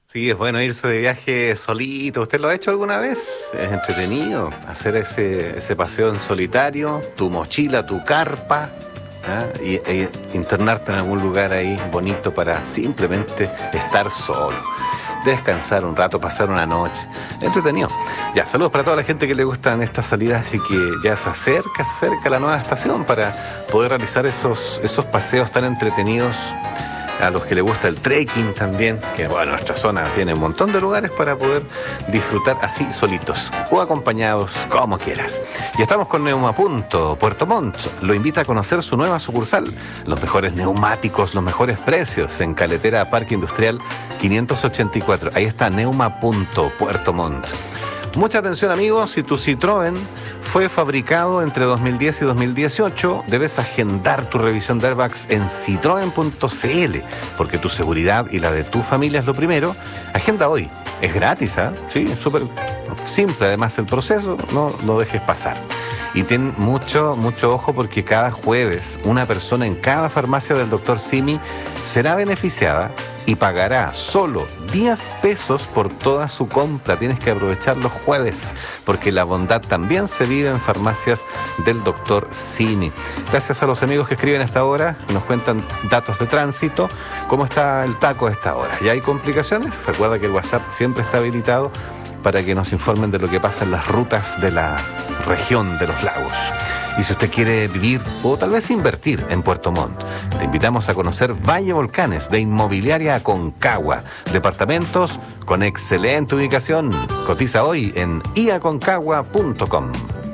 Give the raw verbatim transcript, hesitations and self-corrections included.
Sí, es bueno irse de viaje solito. ¿Usted lo ha hecho alguna vez? Es entretenido hacer ese, ese paseo en solitario, tu mochila, tu carpa, ¿ah? y, e internarte en algún lugar ahí bonito para simplemente estar solo. Descansar un rato, pasar una noche. Entretenido. Ya, saludos para toda la gente que le gustan estas salidas y que ya se acerca, se acerca la nueva estación para poder realizar esos, esos paseos tan entretenidos. A los que les gusta el trekking también, que bueno, nuestra zona tiene un montón de lugares para poder disfrutar así solitos o acompañados, como quieras. Y estamos con Neumapunto, Puerto Montt. Lo invita a conocer su nueva sucursal. Los mejores neumáticos, los mejores precios en Caletera Parque Industrial quinientos ochenta y cuatro. Ahí está Neumapunto, Puerto Montt. Mucha atención, amigos, si tu Citroën fue fabricado entre dos mil diez y dos mil dieciocho, debes agendar tu revisión de airbags en citroen punto c l, porque tu seguridad y la de tu familia es lo primero. Agenda hoy. Es gratis, ¿ah? ¿eh? Sí, súper simple además el proceso, no lo dejes pasar. Y ten mucho, mucho ojo porque cada jueves una persona en cada farmacia del doctor Simi será beneficiada y pagará solo diez pesos por toda su compra. Tienes que aprovechar los jueves, porque la bondad también se vive en farmacias del doctor Simi. Gracias a los amigos que escriben a esta hora, nos cuentan datos de tránsito, cómo está el taco a esta hora. ¿Ya hay complicaciones? Recuerda que el WhatsApp siempre está habilitado para que nos informen de lo que pasa en las rutas de la región de los lagos. Y si usted quiere vivir o tal vez invertir en Puerto Montt, te invitamos a conocer Valle Volcanes de Inmobiliaria Aconcagua. Departamentos con excelente ubicación. Cotiza hoy en i aconcagua punto com.